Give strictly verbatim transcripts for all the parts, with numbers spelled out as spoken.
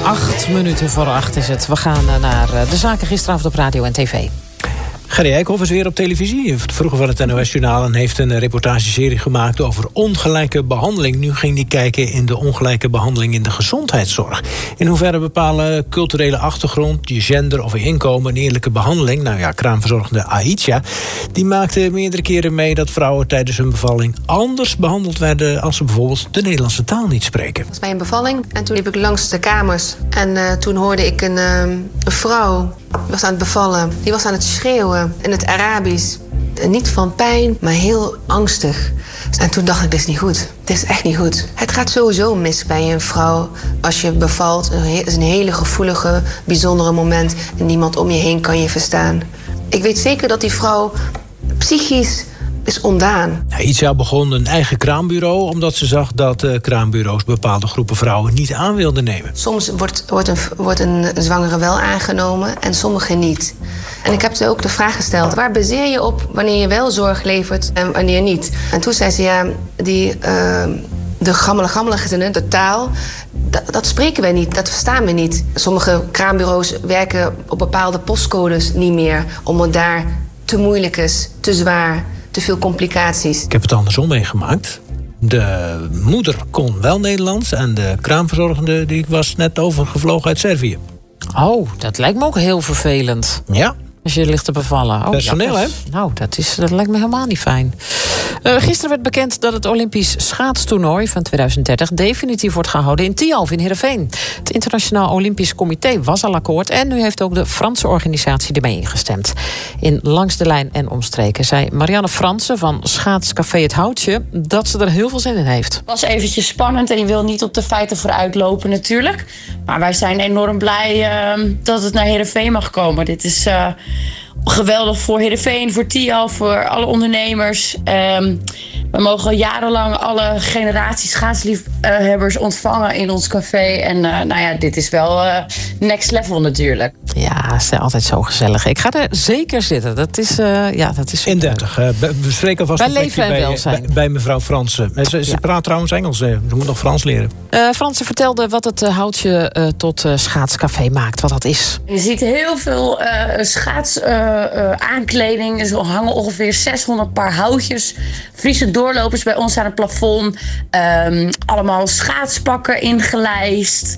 Acht minuten voor acht is het. We gaan naar de zaken gisteravond op radio en tv. Gerry Eikhoff is weer op televisie. Vroeger van het N O S-journaal en heeft een reportageserie gemaakt over ongelijke behandeling. Nu ging hij kijken in de ongelijke behandeling in de gezondheidszorg. In hoeverre bepalen culturele achtergrond, je gender of je inkomen een eerlijke behandeling? Nou ja, kraamverzorgende Aïtja, die maakte meerdere keren mee dat vrouwen tijdens hun bevalling anders behandeld werden als ze bijvoorbeeld de Nederlandse taal niet spreken. Het was bij een bevalling en toen liep ik langs de kamers. En uh, toen hoorde ik een, uh, een vrouw, die was aan het bevallen. Die was aan het schreeuwen in het Arabisch. En niet van pijn, maar heel angstig. En toen dacht ik, dit is niet goed. Dit is echt niet goed. Het gaat sowieso mis bij een vrouw als je bevalt. Het is een hele gevoelige, bijzondere moment. En niemand om je heen kan je verstaan. Ik weet zeker dat die vrouw psychisch is ontdaan. Aïtja begon een eigen kraambureau omdat ze zag dat uh, kraambureaus bepaalde groepen vrouwen niet aan wilden nemen. Soms wordt, wordt, een, wordt een zwangere wel aangenomen en sommige niet. En ik heb ze ook de vraag gesteld, waar baseer je op wanneer je wel zorg levert en wanneer niet? En toen zei ze, ja, die, uh, de gammele gezinnen, de taal, dat, dat spreken wij niet, dat verstaan we niet. Sommige kraambureaus werken op bepaalde postcodes niet meer, omdat het daar te moeilijk is, te zwaar, te veel complicaties. Ik heb het andersom meegemaakt. De moeder kon wel Nederlands en de kraamverzorgende die was net overgevlogen uit Servië. Oh, dat lijkt me ook heel vervelend. Ja. Als je ligt te bevallen. Oh, personeel, ja, hè? Nou, dat, is, dat lijkt me helemaal niet fijn. Uh, gisteren werd bekend dat het Olympisch schaatstoernooi van tweeduizend dertig... definitief wordt gehouden in Tialf in Heerenveen. Het Internationaal Olympisch Comité was al akkoord en nu heeft ook de Franse organisatie ermee ingestemd. In Langs de Lijn en Omstreken zei Marianne Fransen van Schaatscafé Het Houtje dat ze er heel veel zin in heeft. Het was eventjes spannend en je wil niet op de feiten vooruitlopen natuurlijk. Maar wij zijn enorm blij uh, dat het naar Heerenveen mag komen. Dit is Uh, geweldig voor Heerenveen, voor Tialf, voor alle ondernemers. Um, we mogen jarenlang alle generaties schaatsliefhebbers ontvangen in ons café. En uh, nou ja, dit is wel uh, next level natuurlijk. Ja, het is altijd zo gezellig. Ik ga er zeker zitten. Dat is, uh, ja, dat is in dertig. Uh, we spreken alvast bij leven en welzijn. Bij, bij mevrouw Fransen. Ze, ze ja. praat trouwens Engels. Ze moet nog Frans leren. Uh, Fransen vertelde wat het uh, Houtje uh, tot uh, schaatscafé maakt. Wat dat is. Je ziet heel veel uh, schaats... Uh, Uh, aankleding. Er hangen ongeveer zeshonderd paar houtjes. Friese doorlopers bij ons aan het plafond. Um, allemaal schaatspakken ingelijst.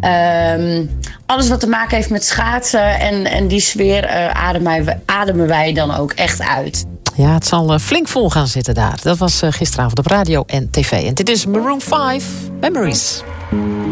Um, alles wat te maken heeft met schaatsen. En, en die sfeer uh, ademen, wij, ademen wij dan ook echt uit. Ja, het zal uh, flink vol gaan zitten daar. Dat was uh, gisteravond op radio en tv. En dit is Maroon vijf, Memories.